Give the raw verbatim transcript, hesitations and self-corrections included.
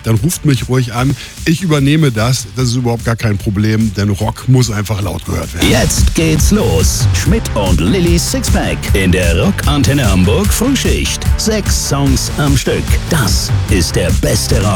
dann ruft mich ruhig an. Ich übernehme das. Das ist überhaupt gar kein Problem, denn Rock muss einfach laut gehört werden. Jetzt geht's los. Schmidt und Lillys Sixpack in der Rockantenne Hamburg Frühschicht. Sechs Songs am Stück. Das ist der beste Rock